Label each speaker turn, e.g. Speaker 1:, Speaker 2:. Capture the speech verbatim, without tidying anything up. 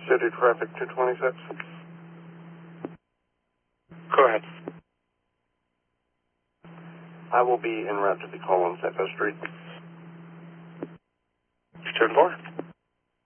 Speaker 1: City traffic two twenty-six.
Speaker 2: Go ahead.
Speaker 1: I will be en route to the call on Sefo Street.
Speaker 2: two ten four.